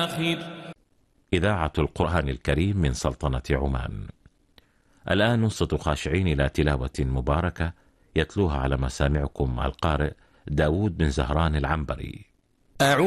الآخر. إذاعة القرآن الكريم من سلطنة عمان. الآن نصت خاشعين إلى تلاوة مباركة يتلوها على مسامعكم القارئ داود بن زهران العنبري.